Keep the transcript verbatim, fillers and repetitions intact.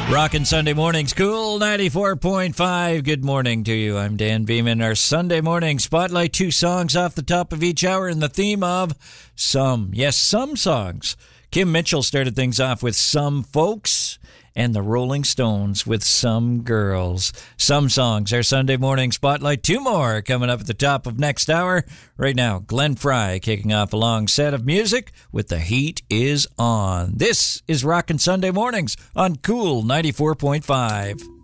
Rockin' Sunday mornings, Cool ninety-four point five. Good morning to you. I'm Dan Beeman. Our Sunday morning spotlight, two songs off the top of each hour in the theme of some. Yes, some songs. Kim Mitchell started things off with Some Folks, and the Rolling Stones with Some Girls. Some songs, our Sunday morning spotlight. Two more coming up at the top of next hour. Right now, Glenn Frey kicking off a long set of music with The Heat Is On. This is Rockin' Sunday Mornings on Cool ninety-four point five.